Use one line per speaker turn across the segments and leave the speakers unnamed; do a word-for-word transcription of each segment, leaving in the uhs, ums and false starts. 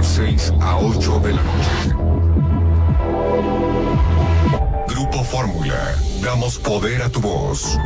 seis a ocho de la noche. Grupo Fórmula. Damos poder a tu voz.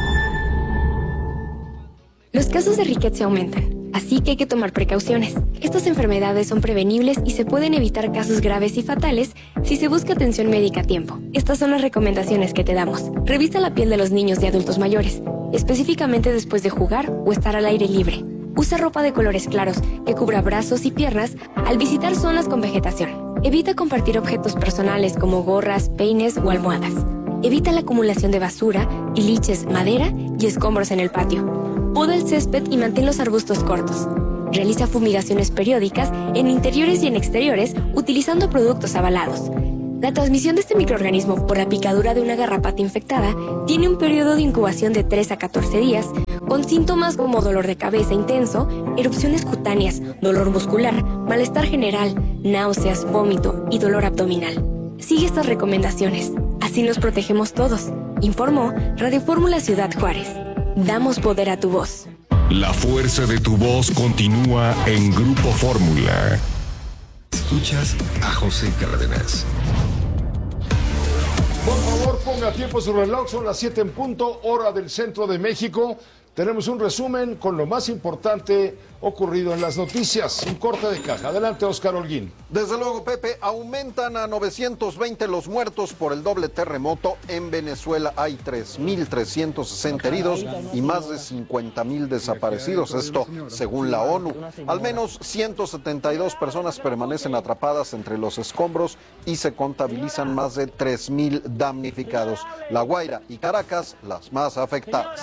Los casos de riqueza aumentan, así que hay que tomar precauciones. Estas enfermedades son prevenibles y se pueden evitar casos graves y fatales si se busca atención médica a tiempo. Estas son las recomendaciones que te damos. Revisa la piel de los niños y adultos mayores, específicamente después de jugar o estar al aire libre. Usa ropa de colores claros que cubra brazos y piernas al visitar zonas con vegetación. Evita compartir objetos personales como gorras, peines o almohadas. Evita la acumulación de basura, tiliches, madera y escombros en el patio. Poda el césped y mantén los arbustos cortos. Realiza fumigaciones periódicas en interiores y en exteriores utilizando productos avalados. La transmisión de este microorganismo por la picadura de una garrapata infectada tiene un periodo de incubación de tres a catorce días, con síntomas como dolor de cabeza intenso, erupciones cutáneas, dolor muscular, malestar general, náuseas, vómito y dolor abdominal. Sigue estas recomendaciones. Así nos protegemos todos. Informó Radio Fórmula Ciudad Juárez. Damos poder a tu voz.
La fuerza de tu voz continúa en Grupo Fórmula. Escuchas a José Cárdenas.
Por favor, ponga tiempo su reloj, son las siete en punto, hora del centro de México. Tenemos un resumen con lo más importante ocurrido en las noticias. Un corte de caja. Adelante, Oscar Holguín.
Desde luego, Pepe, aumentan a novecientos veinte los muertos por el doble terremoto en Venezuela. Hay tres mil trescientos sesenta heridos y más de cincuenta mil desaparecidos. Esto según la ONU. Al menos ciento setenta y dos personas permanecen atrapadas entre los escombros y se contabilizan más de tres mil damnificados. La Guaira y Caracas, las más afectadas.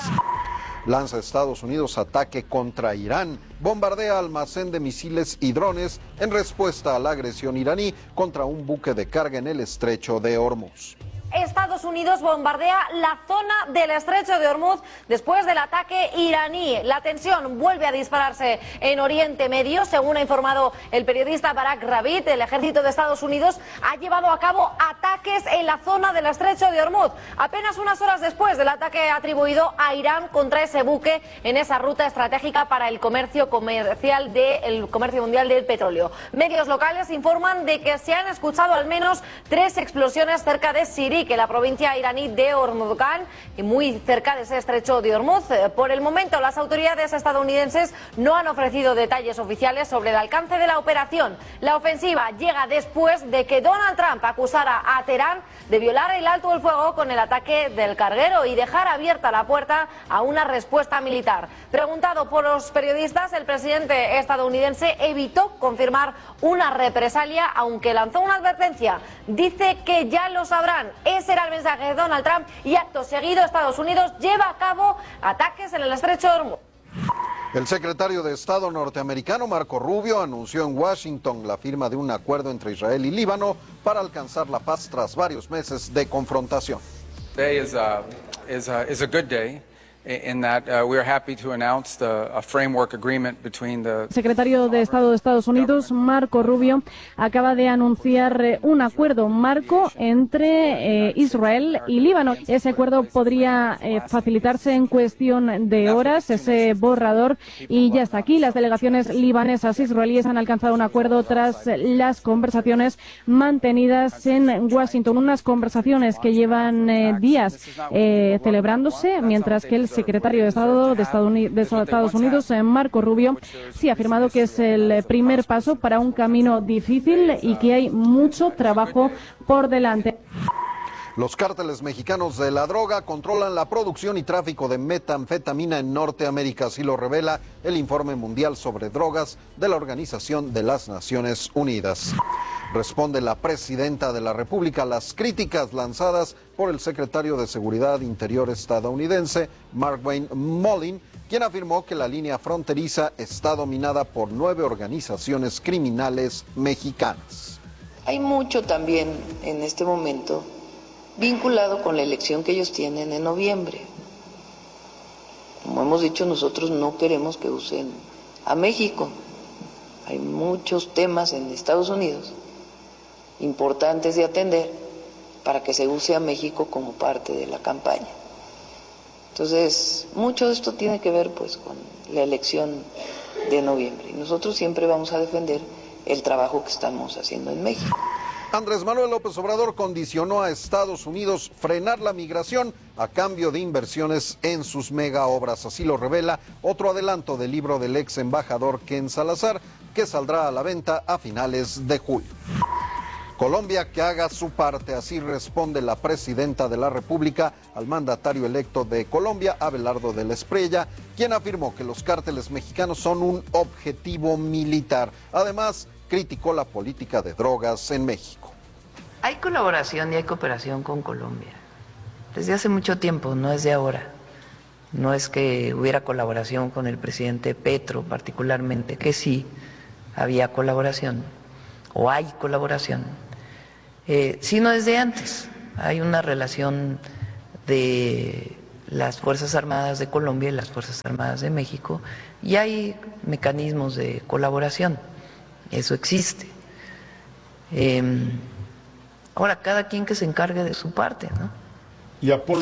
Lanza Estados Unidos ataque contra Irán, bombardea almacén de misiles y drones en respuesta a la agresión iraní contra un buque de carga en el estrecho de Hormuz.
Estados Unidos bombardea la zona del estrecho de Hormuz después del ataque iraní. La tensión vuelve a dispararse en Oriente Medio. Según ha informado el periodista Barak Ravid, el ejército de Estados Unidos ha llevado a cabo ataques en la zona del estrecho de Hormuz, apenas unas horas después del ataque atribuido a Irán contra ese buque en esa ruta estratégica para el comercio comercial del comercio mundial del petróleo. Medios locales informan de que se han escuchado al menos tres explosiones cerca de Siria, que la provincia iraní de Hormozgan, muy cerca de ese estrecho de Hormuz. Por el momento, las autoridades estadounidenses no han ofrecido detalles oficiales sobre el alcance de la operación. La ofensiva llega después de que Donald Trump acusara a Teherán de violar el alto el fuego con el ataque del carguero y dejar abierta la puerta a una respuesta militar. Preguntado por los periodistas, el presidente estadounidense evitó confirmar una represalia, aunque lanzó una advertencia. Dice que ya lo sabrán. Ese era el mensaje de Donald Trump y acto seguido Estados Unidos lleva a cabo ataques en el estrecho de Hormuz.
El secretario de Estado norteamericano Marco Rubio anunció en Washington la firma de un acuerdo entre Israel y Líbano para alcanzar la paz tras varios meses de confrontación.
Today is a, is a, is a good day. In that uh, we are happy to announce the, a framework agreement between the...
El secretario de Estado de Estados Unidos, Marco Rubio, acaba de anunciar eh, un acuerdo marco entre eh, Israel y Líbano. Ese acuerdo podría eh, facilitarse en cuestión de horas, ese borrador, y ya está aquí. Las delegaciones libanesas e israelíes han alcanzado un acuerdo tras las conversaciones mantenidas en Washington, unas conversaciones que llevan eh, días eh, celebrándose, mientras que el secretario de Estado de Estados Unidos, Marco Rubio, sí ha afirmado que es el primer paso para un camino difícil y que hay mucho trabajo por delante.
Los cárteles mexicanos de la droga controlan la producción y tráfico de metanfetamina en Norteamérica, así lo revela el Informe Mundial sobre Drogas de la Organización de las Naciones Unidas. Responde la presidenta de la República a las críticas lanzadas por el secretario de Seguridad Interior estadounidense, Markwayne Mullin, quien afirmó que la línea fronteriza está dominada por nueve organizaciones criminales mexicanas.
Hay mucho también en este momento vinculado con la elección que ellos tienen en noviembre. Como hemos dicho, nosotros no queremos que usen a México. Hay muchos temas en Estados Unidos importantes de atender para que se use a México como parte de la campaña. Entonces, mucho de esto tiene que ver pues con la elección de noviembre. Y nosotros siempre vamos a defender el trabajo que estamos haciendo en México.
Andrés Manuel López Obrador condicionó a Estados Unidos frenar la migración a cambio de inversiones en sus mega obras. Así lo revela otro adelanto del libro del ex embajador Ken Salazar, que saldrá a la venta a finales de julio. Colombia que haga su parte, así responde la presidenta de la República al mandatario electo de Colombia, Abelardo de la Espriella, quien afirmó que los cárteles mexicanos son un objetivo militar. Además, criticó la política de drogas en México.
Hay colaboración y hay cooperación con Colombia. Desde hace mucho tiempo, no es de ahora. No es que hubiera colaboración con el presidente Petro particularmente, que sí había colaboración, o hay colaboración, eh, sino desde antes. Hay una relación de las Fuerzas Armadas de Colombia y las Fuerzas Armadas de México, y hay mecanismos de colaboración. Eso existe. Eh, ahora, cada quien que se encargue de su parte, ¿no?
Y Apolo.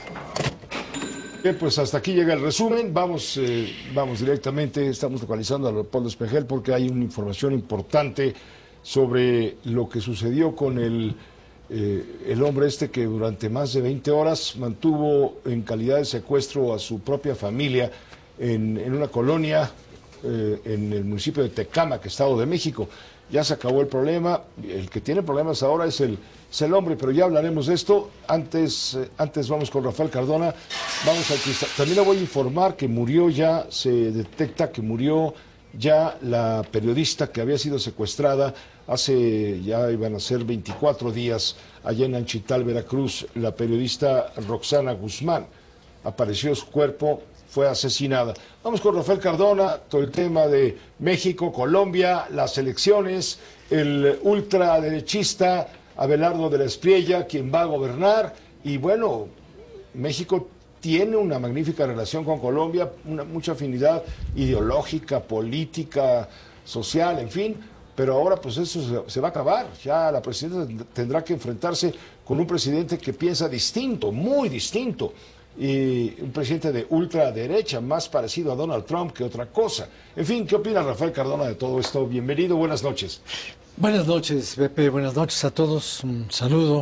Bien, pues hasta aquí llega el resumen. Vamos, eh, vamos directamente, estamos localizando a Apolo Espejel porque hay una información importante sobre lo que sucedió con el, eh, el hombre este que durante más de veinte horas mantuvo en calidad de secuestro a su propia familia en, en una colonia eh, en el municipio de Tecámac, Estado de México. Ya se acabó el problema, el que tiene problemas ahora es el, es el hombre, pero ya hablaremos de esto. Antes, eh, antes vamos con Rafael Cardona, vamos al cristal. También le voy a informar que murió ya, se detecta que murió ya la periodista que había sido secuestrada hace, ya iban a ser veinticuatro días, allá en Anchital, Veracruz, la periodista Roxana Guzmán. Apareció su cuerpo, fue asesinada. Vamos con Rafael Cardona, todo el tema de México, Colombia, las elecciones, el ultraderechista Abelardo de la Espriella, quien va a gobernar, y bueno, México tiene una magnífica relación con Colombia, una, mucha afinidad ideológica, política, social, en fin, pero ahora pues eso se, se va a acabar. Ya la presidenta tendrá que enfrentarse con un presidente que piensa distinto, muy distinto, y un presidente de ultraderecha, más parecido a Donald Trump que otra cosa. En fin, ¿qué opina Rafael Cardona de todo esto? Bienvenido, buenas noches.
Buenas noches, Pepe, buenas noches a todos, un saludo.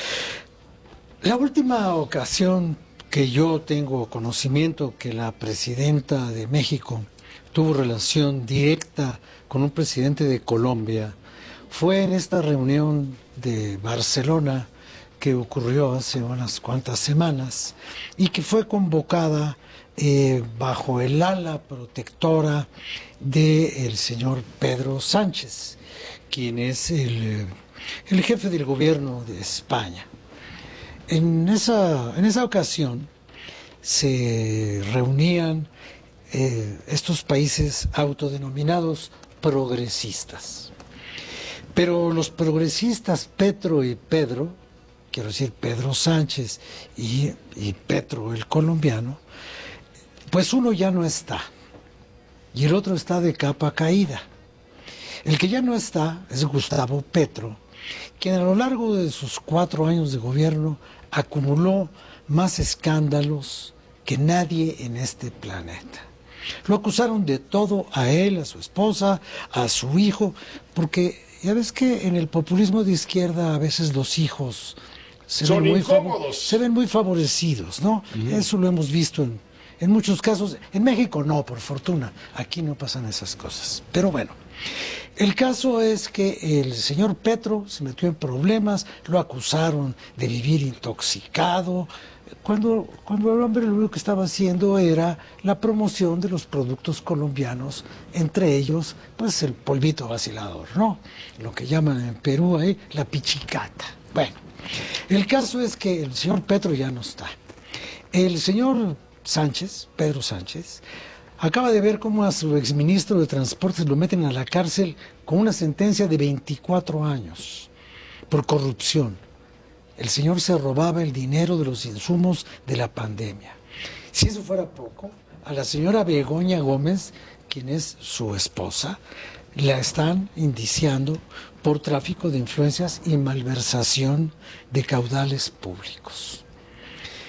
La última ocasión que yo tengo conocimiento que la presidenta de México tuvo relación directa con un presidente de Colombia fue en esta reunión de Barcelona que ocurrió hace unas cuantas semanas y que fue convocada eh, bajo el ala protectora del señor Pedro Sánchez, quien es el, el jefe del gobierno de España. En esa, en esa ocasión se reunían eh, estos países autodenominados progresistas. Pero los progresistas Petro y Pedro, quiero decir Pedro Sánchez y, y Petro el colombiano, pues uno ya no está y el otro está de capa caída. El que ya no está es Gustavo Petro, quien a lo largo de sus cuatro años de gobierno acumuló más escándalos que nadie en este planeta. Lo acusaron de todo a él, a su esposa, a su hijo, porque ya ves que en el populismo de izquierda a veces los hijos se, ven muy, se ven muy favorecidos, ¿no? Uh-huh. Eso lo hemos visto en, en muchos casos. En México no, por fortuna. Aquí no pasan esas cosas. Pero bueno, el caso es que el señor Petro se metió en problemas, lo acusaron de vivir intoxicado, cuando, cuando el hombre lo único que estaba haciendo era la promoción de los productos colombianos, entre ellos, pues el polvito vacilador, ¿no? Lo que llaman en Perú ahí la pichicata. Bueno, el caso es que el señor Petro ya no está. El señor Sánchez, Pedro Sánchez, acaba de ver cómo a su exministro de Transportes lo meten a la cárcel con una sentencia de veinticuatro años por corrupción. El señor se robaba el dinero de los insumos de la pandemia. Si eso fuera poco, a la señora Begoña Gómez, quien es su esposa, la están indiciando por tráfico de influencias y malversación de caudales públicos.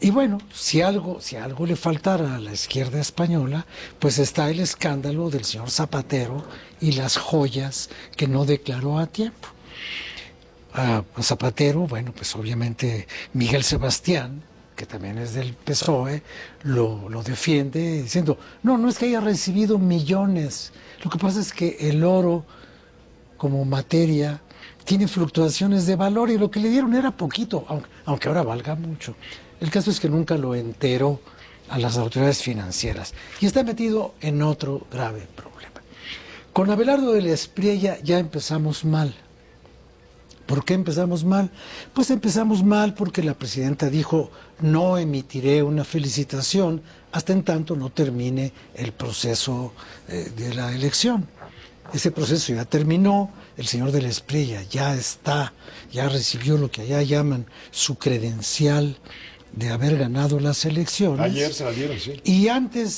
Y bueno, si algo, si algo le faltara a la izquierda española, pues está el escándalo del señor Zapatero y las joyas que no declaró a tiempo. A Zapatero, bueno, pues obviamente Miguel Sebastián, que también es del P S O E, lo, lo defiende diciendo, no, no es que haya recibido millones, lo que pasa es que el oro como materia tiene fluctuaciones de valor y lo que le dieron era poquito, aunque, aunque ahora valga mucho. El caso es que nunca lo enteró a las autoridades financieras y está metido en otro grave problema. Con Abelardo de la Espriella ya empezamos mal. ¿Por qué empezamos mal? Pues empezamos mal porque la presidenta dijo no emitiré una felicitación hasta en tanto no termine el proceso eh, de la elección. Ese proceso ya terminó, el señor de la Espriella ya está, ya recibió lo que allá llaman su credencial de haber ganado las elecciones.
Ayer se la dieron, sí.
Y antes